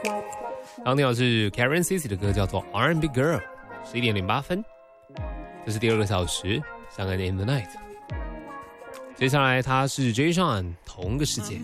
刚听到是 Karen Cici 的歌，叫做 R&B Girl， 11:08。这是第2个小时，香港的 In the Night。接下来他是 Jay Sean， 同个世界。